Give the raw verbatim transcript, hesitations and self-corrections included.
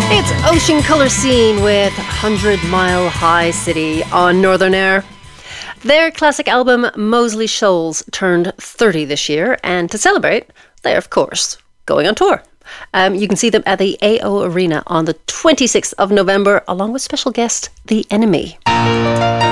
It's Ocean Colour Scene with Hundred Mile High City on Northern Air. Their classic album Moseley Shoals turned thirty this year, and to celebrate, they're of course going on tour. Um, you can see them at the A O Arena on the twenty-sixth of November, along with special guest The Enemy.